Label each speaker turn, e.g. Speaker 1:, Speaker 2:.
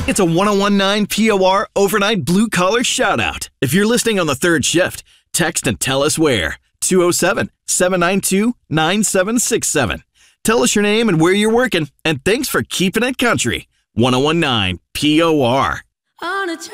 Speaker 1: It's a 1019 POR overnight blue-collar shout-out. If you're listening on the third shift, text and tell us where. 207-792-9767. Tell us your name and where you're working, and thanks for keeping it country. 1019 POR.